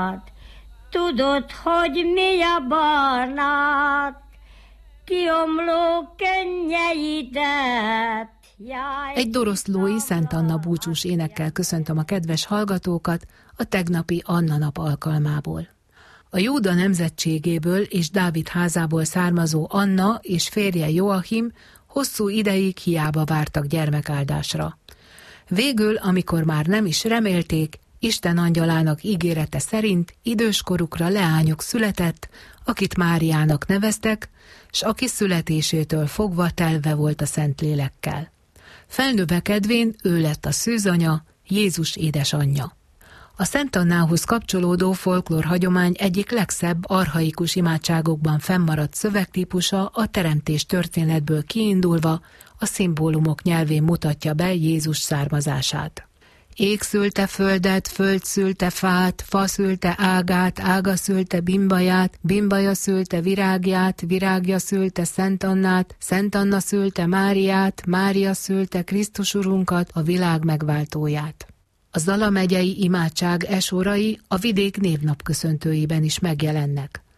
Tudod, hogy mi a barnát, kiomló könnyeidet. Egy doroszlói Szent Anna búcsús énekkel köszöntöm a kedves hallgatókat a tegnapi Anna nap alkalmából. A Júda nemzetségéből és Dávid házából származó Anna és férje Joachim hosszú ideig hiába vártak gyermekáldásra. Végül, amikor már nem is remélték, Isten angyalának ígérete szerint időskorukra leányuk született, akit Máriának neveztek, s aki születésétől fogva telve volt a Szentlélekkel. Felnövekedvén ő lett a szűzanya, Jézus édesanyja. A Szent Annához kapcsolódó folklór hagyomány egyik legszebb archaikus imádságokban fennmaradt szövegtípusa a teremtés történetből kiindulva a szimbólumok nyelvén mutatja be Jézus származását. Ég szülte földet, föld szülte fát, fa szülte ágát, ága szülte bimbaját, bimbaja szülte virágját, virágja szülte Szent Annát, Szent Anna szülte Máriát, Mária szülte Krisztus Urunkat, a világ megváltóját. A Zala megyei imádság esorai a vidék névnapköszöntőiben is megjelennek.